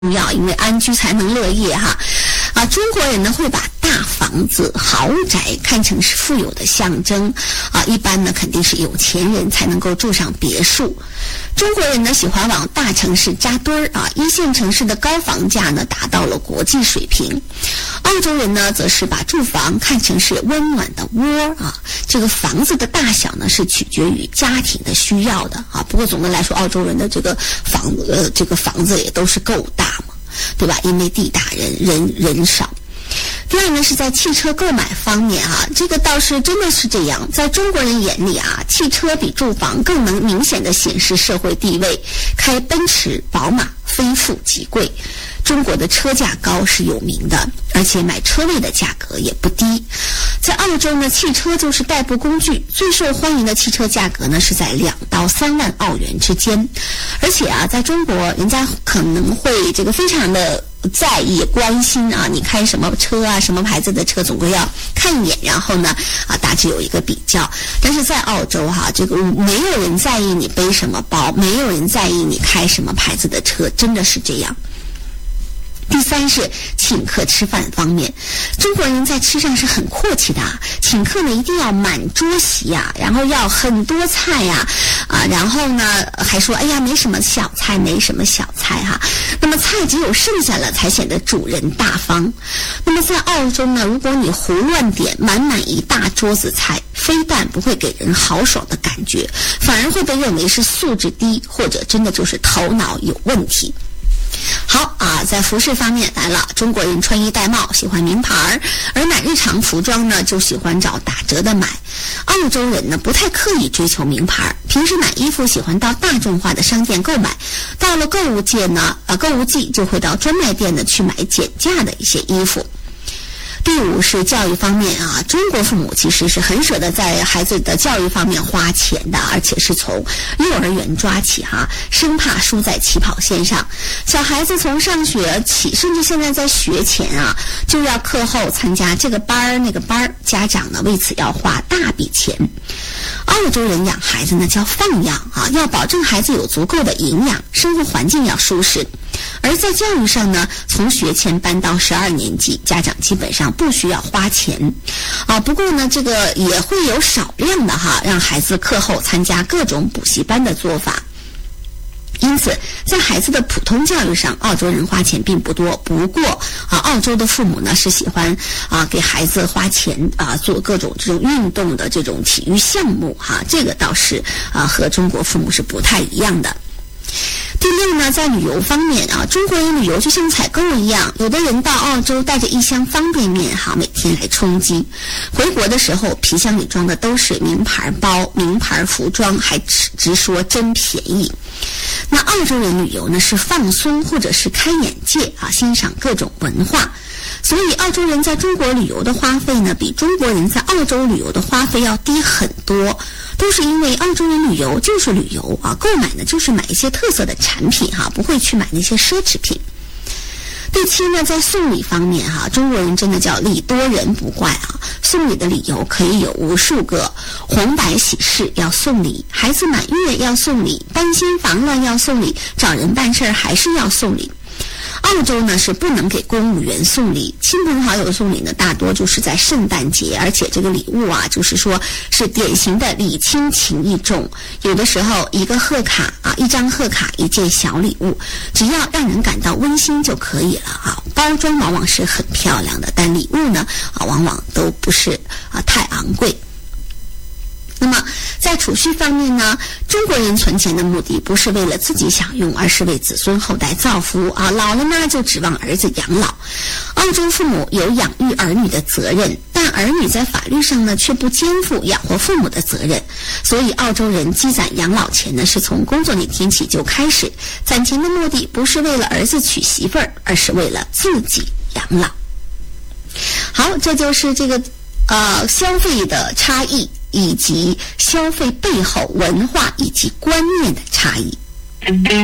重要，因为安居才能乐业哈。中国人呢会把大房子、豪宅看成是富有的象征一般呢肯定是有钱人才能够住上别墅。中国人呢喜欢往大城市扎堆儿一线城市的高房价呢达到了国际水平。澳洲人呢则是把住房看成是温暖的窝这个房子的大小呢是取决于家庭的需要的不过总的来说，澳洲人的这个房子也都是够大嘛，对吧？因为地大人少。第二呢是在汽车购买方面这个倒是真的是这样，在中国人眼里汽车比住房更能明显的显示社会地位，开奔驰、宝马非富即贵。中国的车价高是有名的，而且买车位的价格也不低。在澳洲呢，汽车就是代步工具，最受欢迎的汽车价格呢是在2到3万澳元之间。而且在中国人家可能会这个非常的在意关心你开什么车什么牌子的车总归要看一眼，然后呢大致有一个比较。但是在澳洲这个没有人在意你背什么包，没有人在意你开什么牌子的车，真的是这样。第三是请客吃饭方面，中国人在吃上是很阔气的请客呢一定要满桌席然后要很多菜然后呢还说哎呀没什么小菜那么菜只有剩下了才显得主人大方。那么在澳洲呢，如果你胡乱点满一大桌子菜，非但不会给人豪爽的感觉，反而会被认为是素质低，或者真的就是头脑有问题。好在服饰方面来了，中国人穿衣戴帽喜欢名牌，而买日常服装呢就喜欢找打折的买。澳洲人呢不太刻意追求名牌，平时买衣服喜欢到大众化的商店购买，到了购物季就会到专卖店呢去买减价的一些衣服。第五是教育方面中国父母其实是很舍得在孩子的教育方面花钱的，而且是从幼儿园抓起生怕输在起跑线上。小孩子从上学起，甚至现在在学前就要课后参加这个班那个班，家长呢为此要花大笔钱。澳洲人养孩子呢叫放养要保证孩子有足够的营养，生活环境要舒适。而在教育上呢，从学前班到12年级，家长基本上不需要花钱不过呢这个也会有少量的让孩子课后参加各种补习班的做法。因此在孩子的普通教育上，澳洲人花钱并不多。不过澳洲的父母呢是喜欢给孩子花钱做各种这种运动的这种体育项目这个倒是和中国父母是不太一样的。第六呢，在旅游方面中国人旅游就像采购一样，有的人到澳洲带着一箱方便面每天来充饥，回国的时候皮箱里装的都是名牌包、名牌服装，还直说真便宜。那澳洲人旅游呢是放松或者是开眼界欣赏各种文化。所以澳洲人在中国旅游的花费呢比中国人在澳洲旅游的花费要低很多，都是因为澳洲人旅游就是旅游购买呢就是买一些特色的产品不会去买那些奢侈品。第七呢，在送礼方面中国人真的叫礼多人不怪送礼的理由可以有无数个，红白喜事要送礼，孩子满月要送礼，搬新房了要送礼，找人办事还是要送礼。澳洲呢是不能给公务员送礼，亲朋好友送礼呢大多就是在圣诞节，而且这个礼物就是说是典型的礼轻情意重，有的时候一个贺卡一张贺卡，一件小礼物，只要让人感到温馨就可以了包装往往是很漂亮的，但礼物呢往往都不是太昂贵。那么在储蓄方面呢，中国人存钱的目的不是为了自己享用，而是为子孙后代造福老了呢就指望儿子养老。澳洲父母有养育儿女的责任，但儿女在法律上呢却不肩负养活父母的责任，所以澳洲人积攒养老钱呢是从工作那天起就开始，攒钱的目的不是为了儿子娶媳妇儿，而是为了自己养老。好，这就是这个消费的差异，以及消费背后文化以及观念的差异。